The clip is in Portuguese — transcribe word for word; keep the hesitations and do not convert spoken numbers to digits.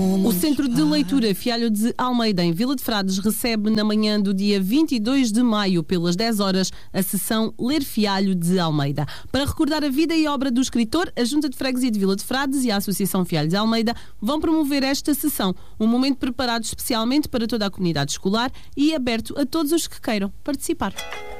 O Centro de Leitura Fialho de Almeida, em Vila de Frades, recebe na manhã do dia vinte e dois de maio, pelas dez horas, a sessão Ler Fialho de Almeida. Para recordar a vida e obra do escritor, a Junta de Freguesia de Vila de Frades e a Associação Fialho de Almeida vão promover esta sessão, um momento preparado especialmente para toda a comunidade escolar e aberto a todos os que queiram participar.